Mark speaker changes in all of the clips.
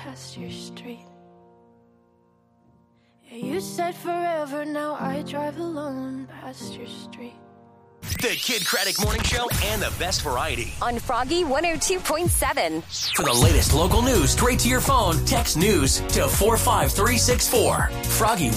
Speaker 1: past your street. Yeah, you said forever, now I drive alone past your street.
Speaker 2: The Kid Craddock Morning Show and the best variety.
Speaker 3: On Froggy 102.7.
Speaker 2: For the latest local news straight to your phone, text news to 45364. Froggy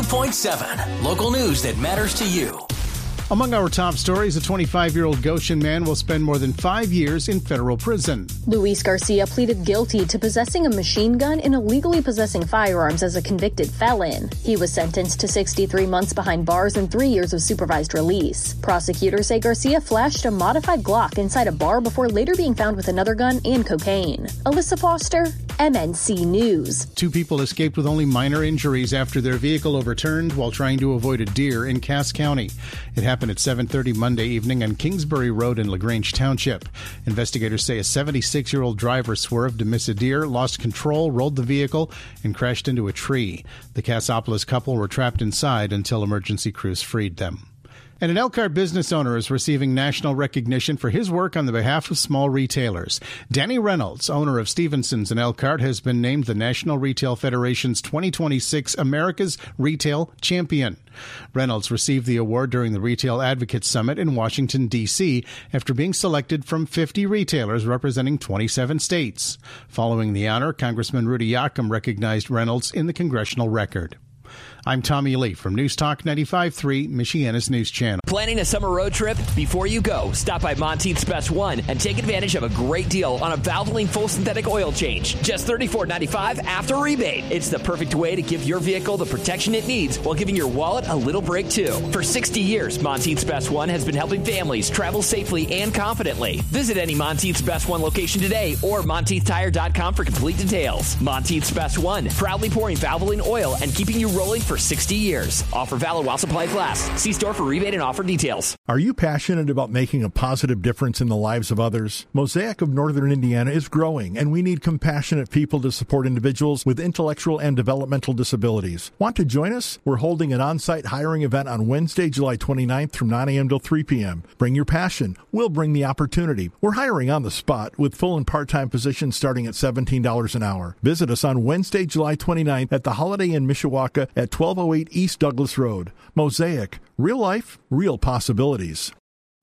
Speaker 2: 102.7. Local news that matters to you.
Speaker 4: Among our top stories, a 25-year-old Goshen man will spend more than 5 years in federal prison.
Speaker 5: Luis Garcia pleaded guilty to possessing a machine gun and illegally possessing firearms as a convicted felon. He was sentenced to 63 months behind bars and 3 years of supervised release. Prosecutors say Garcia flashed a modified Glock inside a bar before later being found with another gun and cocaine. Alyssa Foster, MNC News.
Speaker 4: 2 people escaped with only minor injuries after their vehicle overturned while trying to avoid a deer in Cass County. It happened at 7:30 Monday evening on Kingsbury Road in LaGrange Township. Investigators say a 76-year-old driver swerved to miss a deer, lost control, rolled the vehicle, and crashed into a tree. The Cassopolis couple were trapped inside until emergency crews freed them. And an Elkhart business owner is receiving national recognition for his work on the behalf of small retailers. Danny Reynolds, owner of Stevenson's in Elkhart, has been named the National Retail Federation's 2026 America's Retail Champion. Reynolds received the award during the Retail Advocates Summit in Washington, D.C., after being selected from 50 retailers representing 27 states. Following the honor, Congressman Rudy Yakum recognized Reynolds in the congressional record. I'm Tommy Lee from News Talk 95.3, Michiana's News Channel.
Speaker 6: Planning a summer road trip? Before you go, stop by Monteith's Best One and take advantage of a great deal on a Valvoline full synthetic oil change. Just $34.95 after rebate. It's the perfect way to give your vehicle the protection it needs while giving your wallet a little break, too. For 60 years, Monteith's Best One has been helping families travel safely and confidently. Visit any Monteith's Best One location today or MonteithTire.com for complete details. Monteith's Best One, proudly pouring Valvoline oil and keeping you rolling for 60 years. Offer valid while supplies last. See store for rebate and offer details.
Speaker 7: Are you passionate about making a positive difference in the lives of others? Mosaic of Northern Indiana is growing, and we need compassionate people to support individuals with intellectual and developmental disabilities. Want to join us? We're holding an on-site hiring event on Wednesday, July 29th from 9 a.m. till 3 p.m. Bring your passion. We'll bring the opportunity. We're hiring on the spot with full and part-time positions starting at $17 an hour. Visit us on Wednesday, July 29th at the Holiday Inn Mishawaka at 1208 East Douglas Road. Mosaic. Real life, real possibilities.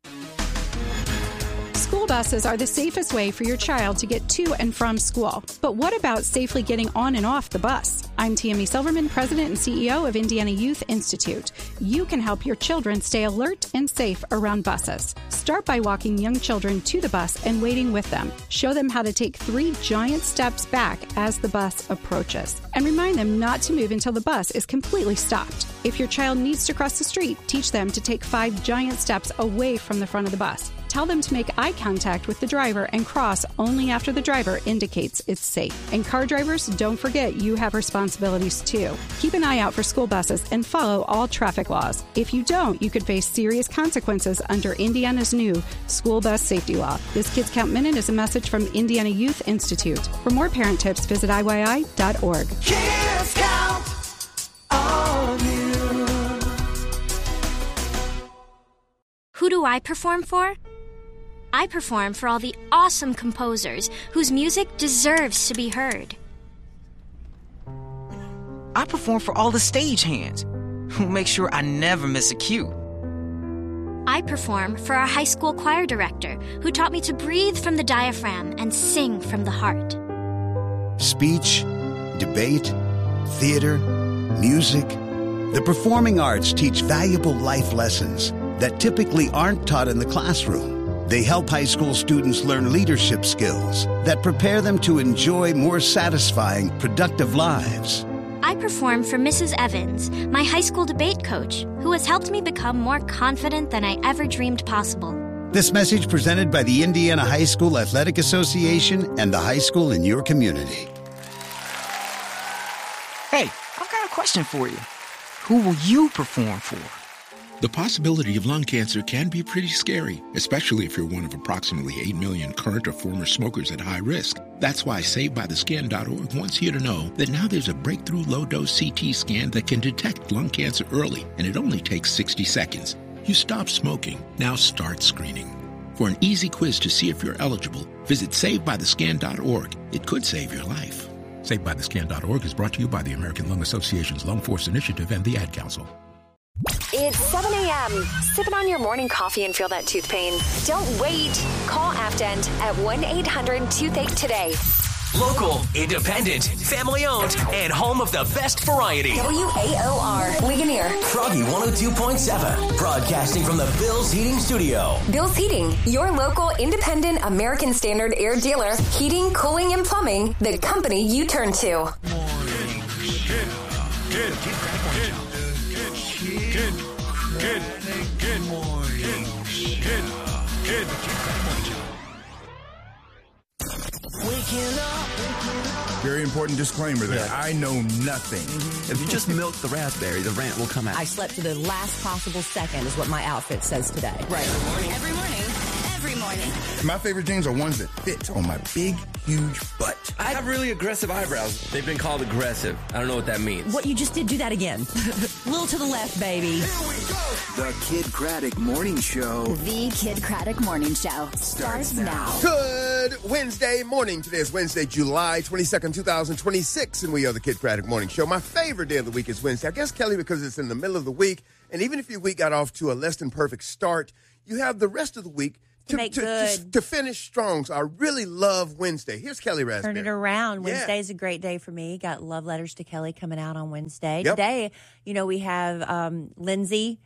Speaker 8: School buses are the safest way for your child to get to and from school. But what about safely getting on and off the bus? I'm Tammy Silverman, President and CEO of Indiana Youth Institute. You can help your children stay alert and safe around buses. Start by walking young children to the bus and waiting with them. Show them how to take 3 giant steps back as the bus approaches. And remind them not to move until the bus is completely stopped. If your child needs to cross the street, teach them to take 5 giant steps away from the front of the bus. Tell them to make eye contact with the driver and cross only after the driver indicates it's safe. And car drivers, don't forget you have responsibilities too. Keep an eye out for school buses and follow all traffic laws. If you don't, you could face serious consequences under Indiana's new school bus safety law. This Kids Count Minute is a message from Indiana Youth Institute. For more parent tips, visit IYI.org.
Speaker 1: Kids count on you.
Speaker 9: Who do I perform for? I perform for all the awesome composers whose music deserves to be heard.
Speaker 10: I perform for all the stagehands who make sure I never miss a cue.
Speaker 9: I perform for our high school choir director who taught me to breathe from the diaphragm and sing from the heart.
Speaker 11: Speech, debate, theater, music. The performing arts teach valuable life lessons that typically aren't taught in the classroom. They help high school students learn leadership skills that prepare them to enjoy more satisfying, productive lives.
Speaker 9: I perform for Mrs. Evans, my high school debate coach, who has helped me become more confident than I ever dreamed possible.
Speaker 11: This message presented by the Indiana High School Athletic Association and the high school in your community.
Speaker 10: Hey, I've got a question for you. Who will you perform for?
Speaker 12: The possibility of lung cancer can be pretty scary, especially if you're one of approximately 8 million current or former smokers at high risk. That's why SaveByTheScan.org wants you to know that now there's a breakthrough low-dose CT scan that can detect lung cancer early, and it only takes 60 seconds. You stop smoking. Now start screening. For an easy quiz to see if you're eligible, visit SaveByTheScan.org. It could save your life. SaveByTheScan.org is brought to you by the American Lung Association's Lung Force Initiative and the Ad Council.
Speaker 3: It's 7 a.m. Sipping on your morning coffee and feel that tooth pain. Don't wait. Call Afdent at 1-800-TOOTHACHE today.
Speaker 2: Local, independent, family-owned, and home of the best variety.
Speaker 3: WAOR, Ligonier.
Speaker 2: Froggy 102.7, broadcasting from the Bill's Heating Studio.
Speaker 3: Bill's Heating, your local independent American Standard air dealer. Heating, cooling, and plumbing, the company you turn to.
Speaker 13: Very important disclaimer there. I know nothing.
Speaker 14: If you just milk the raspberry, the rant will come out.
Speaker 15: I slept to the last possible second is what my outfit says today.
Speaker 14: Right.
Speaker 15: Every morning. Every morning.
Speaker 13: My favorite jeans are ones that fit on my big, huge butt.
Speaker 14: I have really aggressive eyebrows. They've been called aggressive. I don't know what that means.
Speaker 15: What you just did, do that again. A little to the left, baby.
Speaker 13: Here we go. The Kid Craddock Morning Show.
Speaker 16: The Kid Craddock Morning Show starts now.
Speaker 17: Good Wednesday morning. Today is Wednesday, July 22nd, 2026, and we are the Kid Craddock Morning Show. My favorite day of the week is Wednesday. I guess, Kelly, because it's in the middle of the week, and even if your week got off to a less than perfect start, you have the rest of the week to finish strong. So I really love Wednesday. Here's Kelly Raspberry.
Speaker 18: Turn it around.
Speaker 17: Yeah.
Speaker 18: Wednesday's a great day for me. Got Love Letters to Kelly coming out on Wednesday.
Speaker 17: Yep.
Speaker 18: Today, we have Lindsay.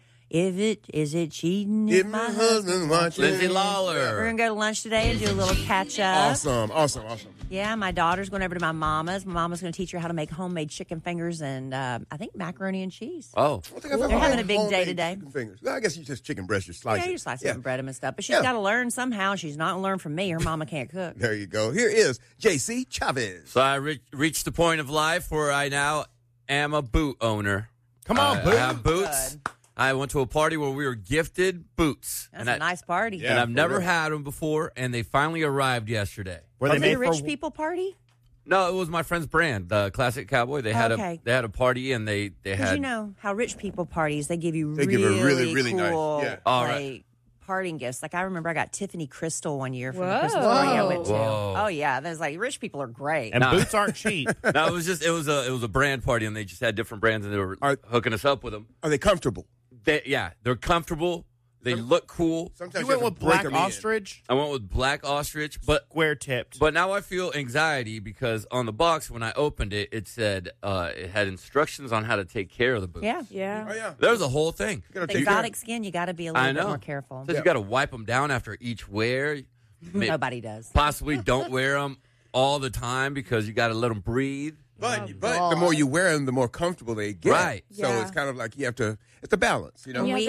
Speaker 18: Is it cheating if my husband watching?
Speaker 14: Lindsay Lawler.
Speaker 18: We're going to go to lunch today and do a little catch up.
Speaker 17: Awesome.
Speaker 18: Yeah, my daughter's going over to my mama's. My mama's going to teach her how to make homemade chicken fingers and I think macaroni and cheese.
Speaker 14: Oh.
Speaker 18: They're having a big day today.
Speaker 17: Chicken fingers. Well, I guess you just chicken breast, you slice it.
Speaker 18: Yeah, you slice it and bread them and stuff. But she's got to learn somehow. She's not going to learn from me. Her mama can't cook.
Speaker 17: There you go. Here is J.C. Chavez.
Speaker 14: So I reached the point of life where I now am a boot owner.
Speaker 17: Come on, Boot.
Speaker 14: I have boots. Good. I went to a party where we were gifted boots.
Speaker 18: That's a nice party.
Speaker 14: Yeah, and I've never had them before, and they finally arrived yesterday.
Speaker 18: Were they made a rich people party?
Speaker 14: No, it was my friend's brand, the Classic Cowboy. They had a party, and they had.
Speaker 18: You know how rich people parties, they give you
Speaker 17: give a really
Speaker 18: cool,
Speaker 17: nice.
Speaker 14: All right.
Speaker 18: parting gifts. Like I remember I got Tiffany Crystal one year from the Christmas party I went to. Oh yeah, there's like rich people are great.
Speaker 19: And boots aren't cheap.
Speaker 14: No, it was a brand party, and they just had different brands, and they were hooking us up with them.
Speaker 17: Are they comfortable?
Speaker 14: They're comfortable. They look cool.
Speaker 19: Sometimes you went with black ostrich?
Speaker 14: I went with black ostrich, but
Speaker 19: square tipped.
Speaker 14: But now I feel anxiety because on the box when I opened it, it said it had instructions on how to take care of the boots.
Speaker 18: Yeah.
Speaker 17: Oh yeah.
Speaker 14: There's a whole thing.
Speaker 18: Exotic skin, you got to be a little bit more careful.
Speaker 14: Says you got to wipe them down after each wear.
Speaker 18: Nobody does.
Speaker 14: Possibly don't wear them all the time because you got to let them breathe.
Speaker 17: But the more you wear them, the more comfortable they get.
Speaker 14: Right.
Speaker 17: So it's kind of like you have to. It's a balance, you know.
Speaker 18: When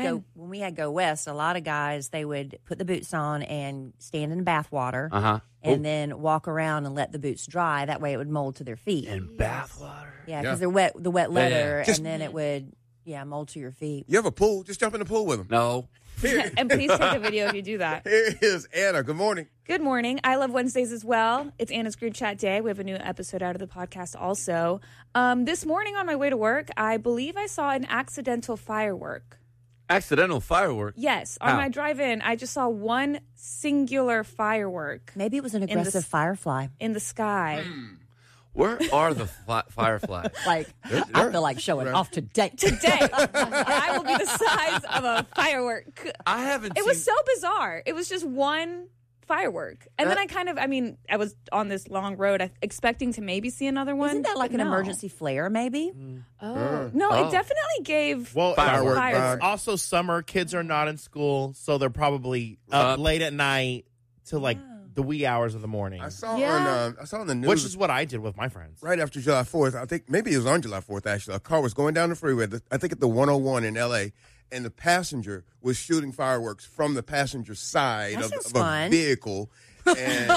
Speaker 18: we had Go West, a lot of guys they would put the boots on and stand in bath water, and then walk around and let the boots dry. That way, it would mold to their feet.
Speaker 14: In bath water.
Speaker 18: Yeah, because they're wet. The wet leather, and then it would mold to your feet.
Speaker 17: You have a pool? Just jump in the pool with them.
Speaker 14: No.
Speaker 20: And please take a video if you do that.
Speaker 17: Here is Anna. Good morning.
Speaker 20: Good morning. I love Wednesdays as well. It's Anna's Group Chat Day. We have a new episode out of the podcast also. This morning on my way to work, I believe I saw an accidental firework.
Speaker 14: Accidental firework?
Speaker 20: Yes. On my drive in, I just saw one singular firework.
Speaker 18: Maybe it was an aggressive firefly.
Speaker 20: In the sky.
Speaker 14: Where are the fireflies?
Speaker 18: I feel like showing off today.
Speaker 20: Today, I will be the size of a firework.
Speaker 14: I haven't.
Speaker 20: It was so bizarre. It was just one firework, and then I was on this long road, expecting to maybe see another one.
Speaker 18: Isn't that like an emergency flare? Maybe.
Speaker 20: No, it definitely gave
Speaker 19: fireworks. It's also summer. Kids are not in school, so they're probably up late at night to the wee hours of the morning.
Speaker 17: I saw on the news,
Speaker 19: which is what I did with my friends.
Speaker 17: Right after July 4th, I think maybe it was on July 4th, actually. A car was going down the freeway, I think at the 101 in L.A., and the passenger was shooting fireworks from the passenger side of a vehicle. And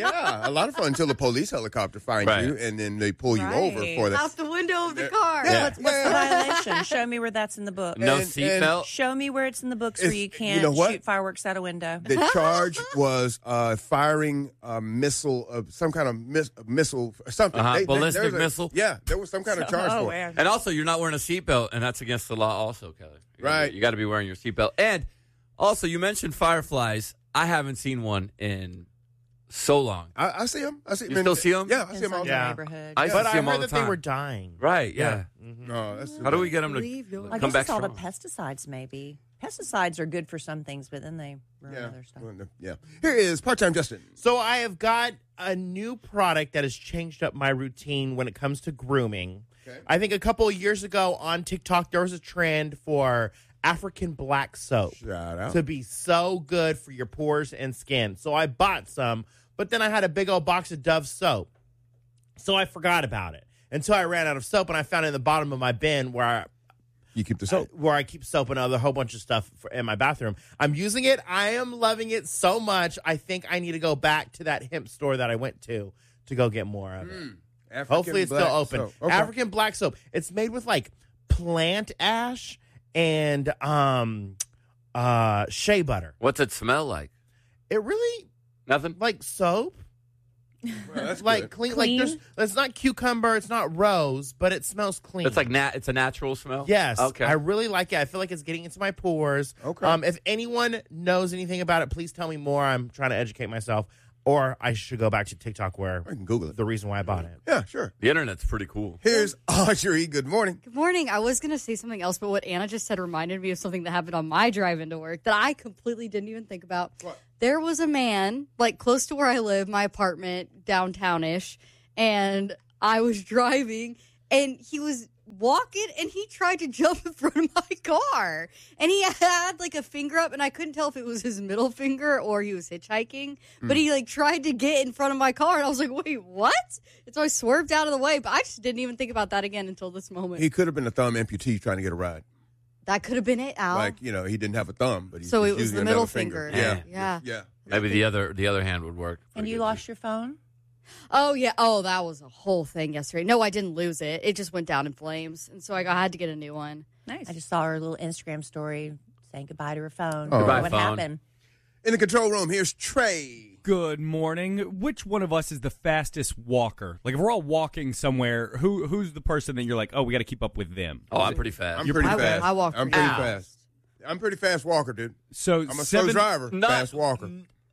Speaker 17: a lot of fun until the police helicopter finds you, and then they pull you over for that.
Speaker 16: Out the window of the car.
Speaker 18: What's the violation? Show me where that's in the book.
Speaker 14: No seatbelt.
Speaker 18: Show me where it's in the books where you can't shoot fireworks out a window.
Speaker 17: The charge was firing a missile of some kind of missile or something.
Speaker 14: Ballistic missile?
Speaker 17: Yeah, there was some kind of charge for it.
Speaker 14: And also, you're not wearing a seatbelt, and that's against the law also, Kelly. You got to be wearing your seatbelt. And also, you mentioned fireflies. I haven't seen one in So long.
Speaker 17: I see them. I see
Speaker 14: You still see them?
Speaker 17: Yeah, I see them all the time.
Speaker 18: Neighborhood.
Speaker 14: I used to see them all
Speaker 19: heard
Speaker 14: the
Speaker 19: that they
Speaker 14: time.
Speaker 19: were dying.
Speaker 14: Right, yeah.
Speaker 17: No, that's
Speaker 14: How do we get them to
Speaker 18: I
Speaker 14: come
Speaker 18: guess
Speaker 14: back
Speaker 18: it's all
Speaker 14: strong?
Speaker 18: the pesticides, maybe. Pesticides are good for some things, but then they ruin other stuff.
Speaker 17: Yeah. Here is part-time Justin.
Speaker 19: So I have got a new product that has changed up my routine when it comes to grooming.
Speaker 17: Okay.
Speaker 19: I think a couple of years ago on TikTok, there was a trend for African black soap
Speaker 17: Shout out.
Speaker 19: to be so good for your pores and skin. So I bought some, but then I had a big old box of Dove soap. So I forgot about it until I ran out of soap, and I found it in the bottom of my bin where
Speaker 17: You keep the soap.
Speaker 19: where I keep soap and a whole bunch of stuff in my bathroom. I'm using it. I am loving it so much. I think I need to go back to that hemp store that I went to go get more of it.
Speaker 17: African
Speaker 19: Hopefully it's still
Speaker 17: black
Speaker 19: open.
Speaker 17: soap. Okay.
Speaker 19: African black soap. It's made with like plant ash and shea butter.
Speaker 14: What's it smell like?
Speaker 19: It really
Speaker 14: Nothing?
Speaker 19: like soap.
Speaker 17: Well, that's
Speaker 19: Like
Speaker 17: good.
Speaker 19: clean.
Speaker 20: Clean?
Speaker 19: Like it's not cucumber, it's not rose, but it smells clean.
Speaker 14: It's like it's a natural smell?
Speaker 19: Yes.
Speaker 14: Okay.
Speaker 19: I really like it. I feel like it's getting into my pores.
Speaker 17: Okay.
Speaker 19: If anyone knows anything about it, please tell me more. I'm trying to educate myself. Or I should go back to TikTok where
Speaker 17: I can Google it.
Speaker 19: the reason why I bought it.
Speaker 17: Yeah, sure.
Speaker 14: The internet's pretty cool.
Speaker 17: Here's Audrey. Good morning.
Speaker 21: Good morning. I was going to say something else, but what Anna just said reminded me of something that happened on my drive into work that I completely didn't even think about.
Speaker 17: What?
Speaker 21: There was a man, like close to where I live, my apartment, downtownish, and I was driving, and he was walking, and he tried to jump in front of my car. And he had like a finger up, and I couldn't tell if it was his middle finger or he was hitchhiking. But he like tried to get in front of my car, and I was like, wait, what? And so I swerved out of the way, but I just didn't even think about that again until this moment.
Speaker 17: He could have been a thumb amputee trying to get a ride.
Speaker 21: That could have been it, Al.
Speaker 17: Like, he didn't have a thumb, but he
Speaker 21: So it was
Speaker 17: using
Speaker 21: the
Speaker 17: another
Speaker 21: middle
Speaker 17: finger.
Speaker 21: finger.
Speaker 17: Yeah.
Speaker 14: Maybe the other hand would work.
Speaker 18: And you lost your phone?
Speaker 21: Oh, yeah. Oh, that was a whole thing yesterday. No, I didn't lose it. It just went down in flames. And so I had to get a new one.
Speaker 20: Nice.
Speaker 18: I just saw her little Instagram story saying goodbye to her phone.
Speaker 17: Oh. Goodbye,
Speaker 18: what
Speaker 14: phone.
Speaker 18: happened?
Speaker 17: In the control room, here's Trey.
Speaker 22: Good morning. Which one of us is the fastest walker? Like, if we're all walking somewhere, who's the person that you're like, oh, we got to keep up with them?
Speaker 14: Oh, I'm pretty fast.
Speaker 17: I'm pretty fast.
Speaker 21: I walk
Speaker 17: I'm
Speaker 21: pretty
Speaker 17: pretty fast. I'm pretty fast walker, dude.
Speaker 22: So
Speaker 17: I'm a slow driver, fast walker.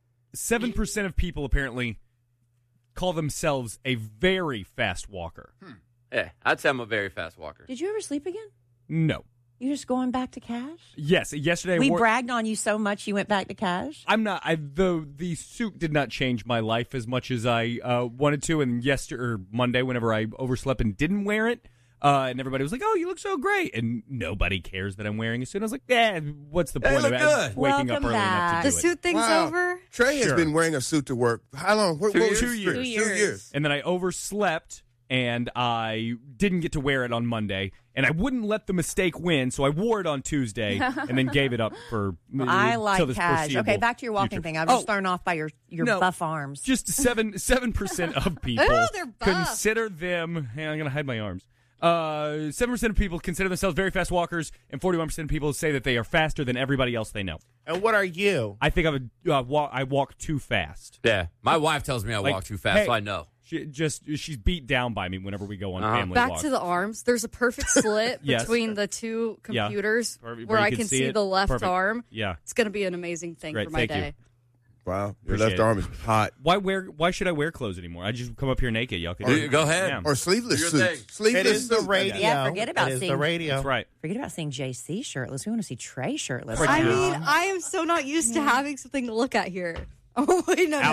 Speaker 22: 7% of people apparently call themselves a very fast walker.
Speaker 14: Yeah, I'd say I'm a very fast walker.
Speaker 18: Did you ever sleep again?
Speaker 22: No.
Speaker 18: You just going back to cash?
Speaker 22: Yes. Yesterday,
Speaker 18: We bragged on you so much you went back to cash?
Speaker 22: I'm not. The suit did not change my life as much as I wanted to. And Monday, whenever I overslept and didn't wear it, and everybody was like, "Oh, you look so great," and nobody cares that I'm wearing a suit. I was like, "Yeah, what's the point of waking up early enough to
Speaker 21: The
Speaker 22: do it?"
Speaker 21: suit thing's over?
Speaker 17: Trey has
Speaker 22: Sure.
Speaker 17: been wearing a suit to work. How long?
Speaker 22: 2 years.
Speaker 17: 2 years.
Speaker 21: 2 years.
Speaker 22: And then I overslept, and I didn't get to wear it on Monday, and I wouldn't let the mistake win, so I wore it on Tuesday, and then gave it up for
Speaker 18: I
Speaker 22: till
Speaker 18: like
Speaker 22: this
Speaker 18: cash.
Speaker 22: foreseeable
Speaker 18: Okay, back to your walking
Speaker 22: future.
Speaker 18: thing. I was just thrown off by your
Speaker 22: No.
Speaker 18: buff arms.
Speaker 22: Just 7% of people
Speaker 21: Oh, they're buff.
Speaker 22: consider them. Hang on, I'm gonna hide my arms. 7% of people consider themselves very fast walkers, and 41% of people say that they are faster than everybody else they know.
Speaker 19: And what are you?
Speaker 22: I think I walk too fast.
Speaker 14: Yeah, my wife tells me I
Speaker 22: Like,
Speaker 14: walk too fast,
Speaker 22: hey,
Speaker 14: so I know.
Speaker 22: She's beat down by me whenever we go on family
Speaker 21: Back
Speaker 22: walks.
Speaker 21: to the arms. There's a perfect slit
Speaker 22: Yes.
Speaker 21: between the two
Speaker 22: Yeah.
Speaker 21: computers
Speaker 22: Perfect.
Speaker 21: where
Speaker 22: you
Speaker 21: I can see
Speaker 22: it.
Speaker 21: the left
Speaker 22: Perfect.
Speaker 21: arm.
Speaker 22: Yeah.
Speaker 21: It's going to be an amazing thing
Speaker 22: Great,
Speaker 21: for my
Speaker 22: thank you.
Speaker 21: day.
Speaker 17: Wow, your
Speaker 22: Appreciate
Speaker 17: left
Speaker 22: it.
Speaker 17: arm is hot.
Speaker 22: Why should I wear clothes anymore? I just come up here naked. Y'all can
Speaker 14: Go ahead.
Speaker 22: Yeah.
Speaker 17: Or sleeveless
Speaker 14: Do your thing.
Speaker 17: suits. Sleeveless
Speaker 19: It is the
Speaker 17: suits.
Speaker 19: radio.
Speaker 18: Yeah, forget about
Speaker 19: it is
Speaker 18: seeing
Speaker 19: the radio.
Speaker 22: That's right.
Speaker 18: Forget about seeing JC shirtless. We want to see Trey shirtless.
Speaker 21: I
Speaker 18: now.
Speaker 21: mean, I am so not used to having something to look at here. Oh, wait, no.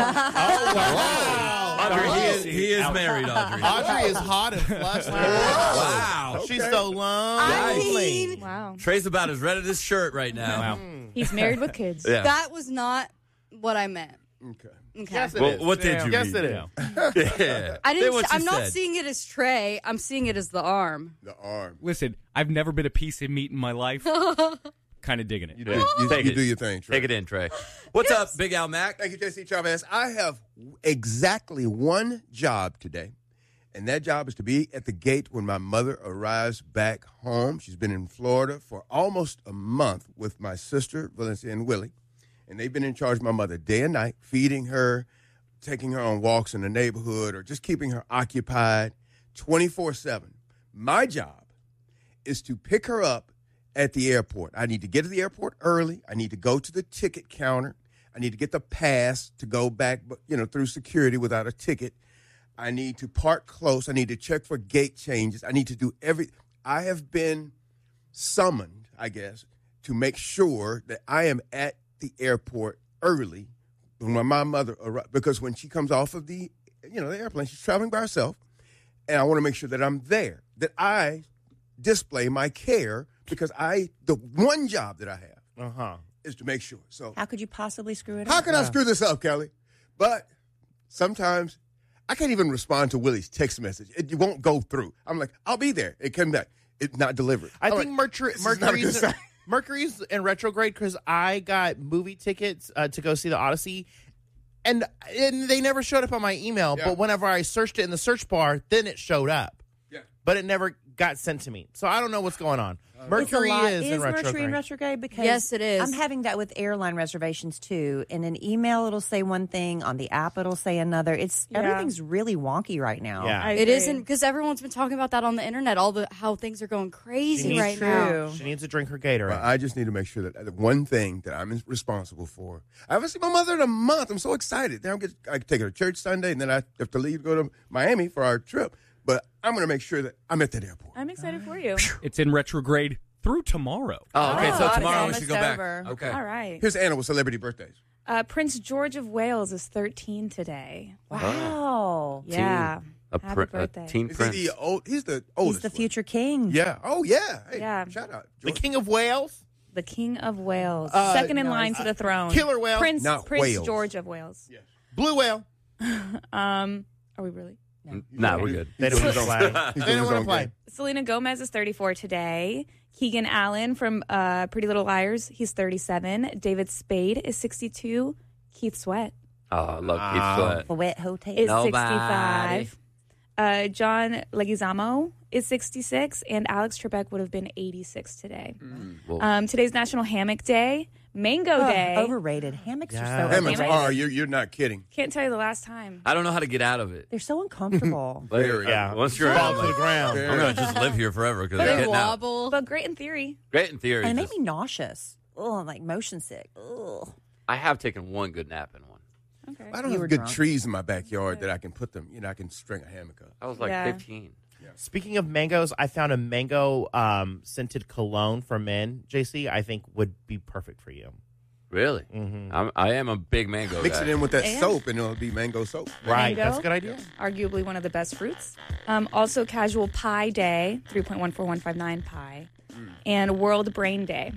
Speaker 14: Audrey, he is married, Audrey.
Speaker 19: Audrey is hot and flushed.
Speaker 14: Wow.
Speaker 19: She's so long.
Speaker 21: I mean,
Speaker 20: Wow.
Speaker 14: Trey's about as red as his shirt right now.
Speaker 20: He's married with kids.
Speaker 14: Yeah.
Speaker 21: that was not what I meant.
Speaker 17: Okay.
Speaker 21: Okay.
Speaker 19: Yes, it
Speaker 14: Well,
Speaker 19: is.
Speaker 14: what did you
Speaker 19: Yes,
Speaker 14: mean?
Speaker 19: it is.
Speaker 14: Yeah.
Speaker 21: I
Speaker 14: Say
Speaker 21: didn't.
Speaker 14: what you
Speaker 21: I'm not
Speaker 14: said.
Speaker 21: seeing it as Trey. I'm seeing it as the arm.
Speaker 17: The arm.
Speaker 22: Listen, I've never been a piece of meat in my life. Kind of digging it.
Speaker 17: You
Speaker 14: Take it.
Speaker 17: do your thing, Trey.
Speaker 14: Take it in, Trey. What's up, Big Al Mac?
Speaker 17: Thank you, JC Chavez. I have exactly one job today, and that job is to be at the gate when my mother arrives back home. She's been in Florida for almost a month with my sister, Valencia and Willie, and they've been in charge of my mother day and night, feeding her, taking her on walks in the neighborhood, or just keeping her occupied 24/7. My job is to pick her up at the airport. I need to get to the airport early. I need to go to the ticket counter. I need to get the pass to go back, through security without a ticket. I need to park close. I need to check for gate changes. I need to do I have been summoned, I guess, to make sure that I am at the airport early when my mother arrives. Because when she comes off of the airplane, she's traveling by herself. And I want to make sure that I'm there, that I display my care, because the one job that I have is to make sure. So
Speaker 18: how could you possibly screw it up?
Speaker 17: How can I screw this up, Kelly? But sometimes I can't even respond to Willie's text message. It won't go through. I'm like, I'll be there. It came back. It's not delivered.
Speaker 19: I think Mercury's in retrograde because I got movie tickets to go see the Odyssey, and they never showed up on my email. Yeah. But whenever I searched it in the search bar, then it showed up. Yeah. But it never got sent to me. So I don't know what's going on. Mercury is in retrograde.
Speaker 18: Mercury in retrograde? Because
Speaker 21: yes, it is.
Speaker 18: I'm having that with airline reservations too. In an email, it'll say one thing. On the app, it'll say another. Everything's really wonky right now.
Speaker 21: Yeah, it isn't, because everyone's been talking about that on the internet. How things are going crazy right now.
Speaker 19: She needs to drink her Gatorade.
Speaker 17: Well, I just need to make sure that the one thing that I'm responsible for. I haven't seen my mother in a month. I'm so excited. Then I take her to church Sunday, and then I have to leave to go to Miami for our trip. But I'm going to make sure that I'm at that airport.
Speaker 20: I'm excited for you.
Speaker 22: It's in retrograde through tomorrow.
Speaker 14: Oh, okay. So tomorrow we should go back. Okay.
Speaker 20: All right.
Speaker 17: Here's Anna with celebrity birthdays.
Speaker 20: Prince George of Wales is 13 today.
Speaker 18: Wow.
Speaker 20: Yeah. Happy birthday.
Speaker 14: Teen Prince.
Speaker 17: He's the oldest.
Speaker 18: He's the future king.
Speaker 17: Yeah. Oh, yeah. Hey,
Speaker 20: yeah.
Speaker 17: Shout out.
Speaker 19: The King of Wales?
Speaker 20: The King of Wales. Second in line to the throne.
Speaker 19: Killer whale.
Speaker 20: Prince
Speaker 17: Wales.
Speaker 20: George of Wales.
Speaker 17: Yes.
Speaker 19: Blue whale.
Speaker 20: Are we really?
Speaker 14: No, we're good.
Speaker 19: They don't want to play. They don't want to play.
Speaker 20: Selena Gomez is 34 today. Keegan Allen from Pretty Little Liars, he's 37. David Spade is 62. Keith Sweat.
Speaker 14: Oh, I love Keith Sweat.
Speaker 18: Sweat Hotel
Speaker 20: is 65. John Leguizamo is 66, and Alex Trebek would have been 86 today. Today's National Hammock Day. Mango Day.
Speaker 18: Overrated. Hammocks are so
Speaker 17: Hammocks are. You're not kidding.
Speaker 20: Can't tell you the last time.
Speaker 14: I don't know how to get out of it.
Speaker 18: They're so uncomfortable.
Speaker 14: Once you're
Speaker 19: fall to the ground.
Speaker 14: I'm going to just live here forever because
Speaker 21: they wobble.
Speaker 20: But great in theory.
Speaker 14: Great in theory.
Speaker 18: And it made me nauseous. Oh, like motion sick. Ugh.
Speaker 14: I have taken one good nap in one.
Speaker 20: Okay.
Speaker 17: I don't have good trees in my backyard that I can put them. I can string a hammock up.
Speaker 14: I was like 15.
Speaker 17: Yeah.
Speaker 19: Speaking of mangoes, I found a mango scented cologne for men. JC, I think would be perfect for you.
Speaker 14: Really?
Speaker 19: Mm-hmm.
Speaker 14: I am a big mango
Speaker 17: Mix
Speaker 14: guy.
Speaker 17: it in with that soap, and it'll be mango soap.
Speaker 19: Right,
Speaker 20: Mango,
Speaker 19: that's a good idea.
Speaker 20: Arguably one of the best fruits. Also, Casual Pie Day, 3.14159 pie, and World Brain Day.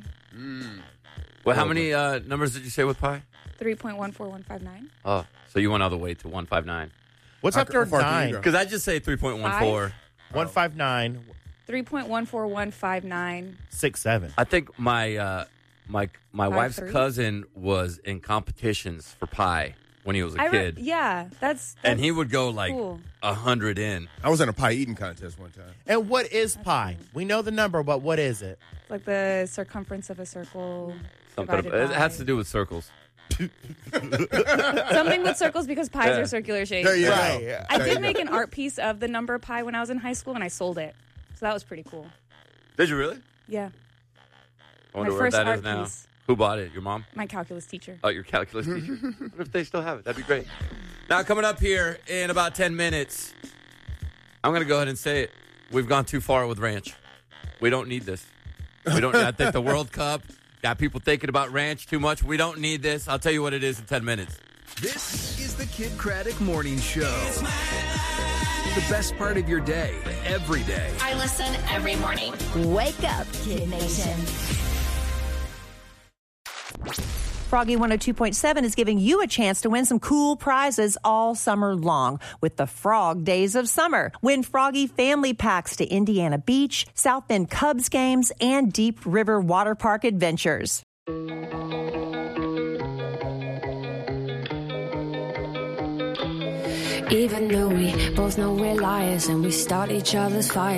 Speaker 14: Well, how many numbers did you say with pie?
Speaker 20: 3.14159.
Speaker 14: Oh, so you went all the way to 159.
Speaker 19: What's after 9?
Speaker 14: Because I just say 3.14.
Speaker 19: 159.
Speaker 20: 3.14159.
Speaker 19: 67.
Speaker 14: I think my wife's cousin was in competitions for pie when he was a kid.
Speaker 20: That's
Speaker 14: and he would go like
Speaker 20: cool.
Speaker 14: 100 in.
Speaker 17: I was in a pie eating contest one time.
Speaker 19: And what is pi? We know the number, but what is it?
Speaker 20: It's like the circumference of a circle.
Speaker 14: Something it has to do with circles.
Speaker 20: Something with circles because pies are circular shaped.
Speaker 17: There you go.
Speaker 19: Right.
Speaker 20: I did make an art piece of the number pi when I was in high school, and I sold it. So that was pretty cool.
Speaker 14: Did you really?
Speaker 20: Yeah.
Speaker 14: I wonder
Speaker 20: My
Speaker 14: where
Speaker 20: first
Speaker 14: that is
Speaker 20: art
Speaker 14: now.
Speaker 20: piece.
Speaker 14: Who bought it? Your mom?
Speaker 20: My calculus teacher.
Speaker 14: Oh, your calculus teacher? What if they still have it? That'd be great. Now, coming up here in about 10 minutes, I'm going to go ahead and say it. We've gone too far with ranch. We don't need this. We don't. I think the World Cup got people thinking about ranch too much. We don't need this. I'll tell you what it is in 10 minutes.
Speaker 4: This is the Kid Craddock Morning Show. The best part of your day, every day.
Speaker 16: I listen every morning. Wake up, Kid Nation.
Speaker 18: Froggy 102.7 is giving you a chance to win some cool prizes all summer long with the Frog Days of Summer. Win Froggy family packs to Indiana Beach, South Bend Cubs games, and Deep River Water Park adventures.
Speaker 1: Even though we both know we're liars and we start each other's fires.